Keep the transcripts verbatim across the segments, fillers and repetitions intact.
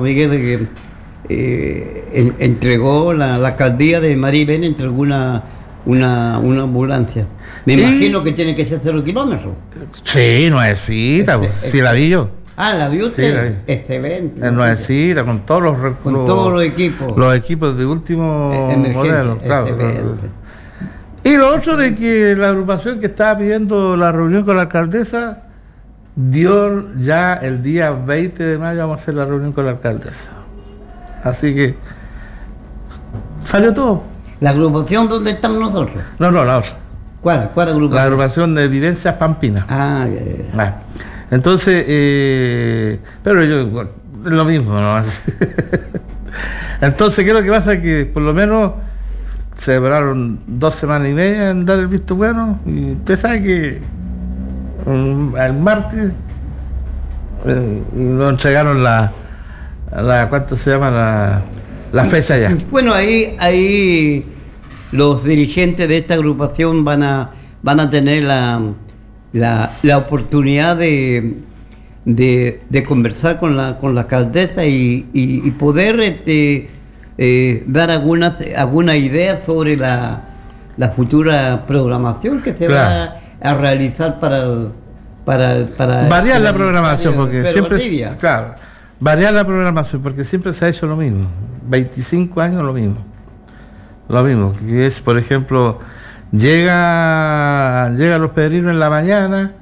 don Miguel, de que eh, en, entregó la, la alcaldía de María Elena, entregó una, una, una ambulancia. Me ¿Y? imagino que tiene que ser cero kilómetros. Sí, nuevecita, Este, pues. este. Sí, la vi yo. Ah, ¿la vio usted? Sí, la vi. Excelente. Es nuevecita, con todos los rec- Con los- todos los equipos. Los equipos de último Emergente, modelo, claro. excelente. Y lo otro de que la agrupación que estaba pidiendo la reunión con la alcaldesa dio ya el día veinte de mayo, vamos a hacer la reunión con la alcaldesa. Así que salió todo. ¿La agrupación dónde estamos nosotros? No, no, la otra. ¿Cuál? ¿Cuál La agrupación? agrupación de Vivencias Pampinas. Ah, ya, ya. Ah, entonces, eh, pero yo, bueno, es lo mismo, ¿no? Entonces, ¿qué es lo que pasa? Que por lo menos se demoraron dos semanas y media en dar el visto bueno, y usted sabe que um, el martes eh, nos entregaron la, la, ¿cuánto se llama? La, la fecha ya. Bueno, ahí, ahí los dirigentes de esta agrupación van a, van a tener la, la, la oportunidad de, de, de conversar con la, con la alcaldesa y, y, y poder este, eh, dar algunas alguna idea sobre la, la futura programación que se Claro. va a realizar para el, para, para Variar para la el programación, estadio porque Pedro siempre, Valdivia. claro, variar la programación, porque siempre se ha hecho lo mismo, veinticinco años lo mismo, lo mismo, que es, por ejemplo, llega, llegan los peregrinos en la mañana,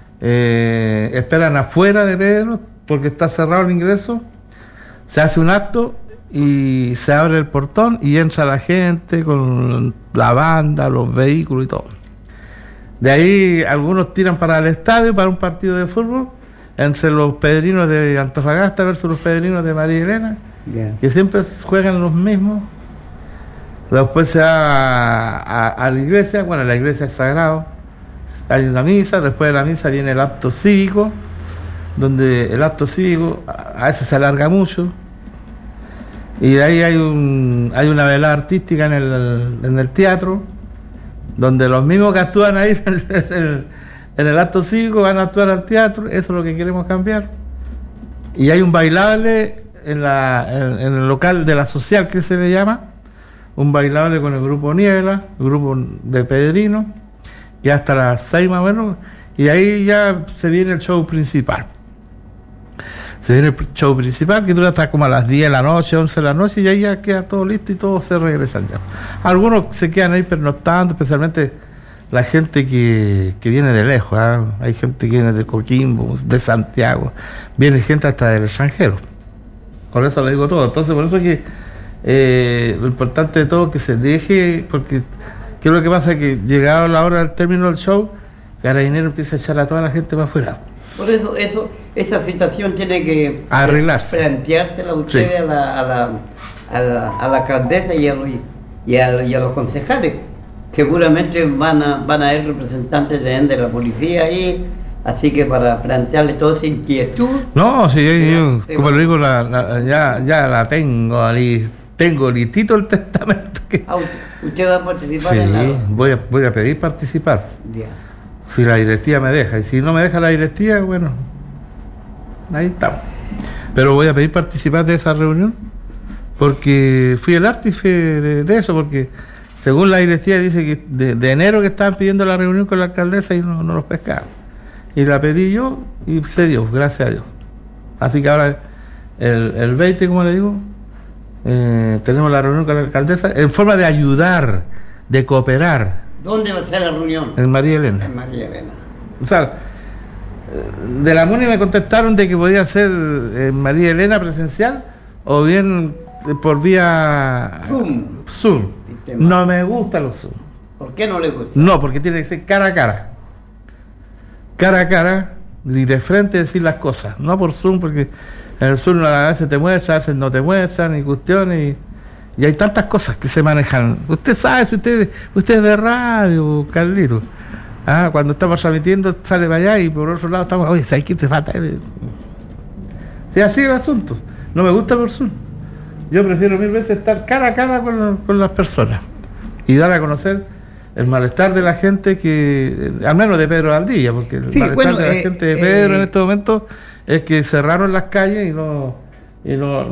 eh, esperan afuera de Pedro, porque está cerrado el ingreso, se hace un acto y se abre el portón y entra la gente con la banda, los vehículos y todo. De ahí algunos tiran para el estadio, para un partido de fútbol, entre los peregrinos de Antofagasta versus los peregrinos de María Elena, Ya. que siempre juegan los mismos. Después se va a, a, a la iglesia, bueno, la iglesia es sagrado, hay una misa, después de la misa viene el acto cívico, donde el acto cívico a, a veces se alarga mucho, y de ahí hay un hay una velada artística en el, en el teatro, donde los mismos que actúan ahí en el, en el, en el acto cívico van a actuar al teatro. Eso es lo que queremos cambiar. Y hay un bailable en, la, en, en el local de la social, que se le llama, un bailable con el grupo Niebla, el grupo de peregrinos, y hasta las seis más o menos, y ahí ya se viene el show principal. Se viene el show principal, que dura hasta como a las diez de la noche, once de la noche, y ahí ya queda todo listo y todos se regresan ya. Algunos se quedan ahí pernoctando, especialmente la gente que, que viene de lejos, ¿eh? Hay gente que viene de Coquimbo, de Santiago, viene gente hasta del extranjero. Por eso le digo todo. Entonces, por eso que eh, lo importante de todo es que se deje, porque ¿qué es lo que pasa? Que llegado la hora del término del show, Carabinero empieza a echar a toda la gente para afuera. Por eso, eso, esa situación tiene que Arreglarse. planteársela a ustedes, Sí. a, la, a, la, a, la, a la alcaldesa y a, los, y, a, y a los concejales. Seguramente van a, van a haber representantes de, de la policía ahí, así que para plantearle toda esa inquietud. No, si yo, yo, Sí, como bueno. le digo, la, la, ya, ya la tengo, li, tengo listito el testamento. Que... Ah, usted, usted va a participar Sí, en la... voy a, voy a pedir participar. Ya. Si la directiva me deja, y si no me deja la directiva, bueno, ahí estamos. Pero voy a pedir participar de esa reunión, porque fui el artífice de, de eso, porque según la directiva dice que de, de enero que estaban pidiendo la reunión con la alcaldesa y no, no los pescaban. Y la pedí yo y se dio, gracias a Dios. Así que ahora, el, el veinte, como le digo, eh, tenemos la reunión con la alcaldesa en forma de ayudar, de cooperar. ¿Dónde va a ser la reunión? En María Elena. En María Elena. O sea, de la MUNI me contestaron de que podía ser en María Elena presencial o bien por vía Zoom. Zoom. Sistema. No me gustan los Zoom. ¿Por qué no le gusta? No, porque tiene que ser cara a cara. Cara a cara y de frente decir las cosas. No por Zoom, porque en el Zoom a veces te muestra, a veces no te muestran, y cuestiones. Y, y hay tantas cosas que se manejan. Usted sabe, si usted, usted es de radio, Carlito. Ah, cuando estamos transmitiendo, sale para allá y por otro lado estamos, oye, ¿sabes qué te falta? Sí, así es el asunto. No me gusta por Zoom. Yo prefiero mil veces estar cara a cara con, con las personas y dar a conocer el malestar de la gente, que al menos de Pedro Valdivia, porque el Sí, malestar bueno, de la eh, gente de Pedro eh, en este momento es que cerraron las calles y no, y no